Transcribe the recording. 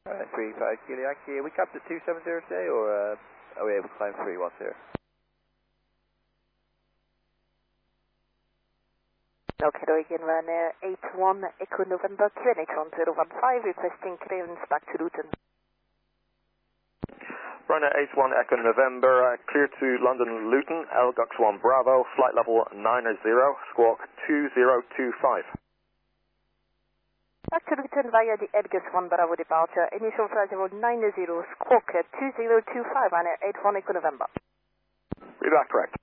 Alright, 35 Kilo Yankee. We capped at 270 today, or are we able to climb 310? Okay, again, Ryanair 81 Echo November, QNH 1015, requesting clearance back to Luton. Ryanair 81 Echo November, clear to London Luton, Elgox 1 Bravo, flight level 90, squawk 2025. Back to Luton via the Elgox 1 Bravo departure, initial flight level 90, squawk 2025, Ryanair 81 Echo November. Read that correct.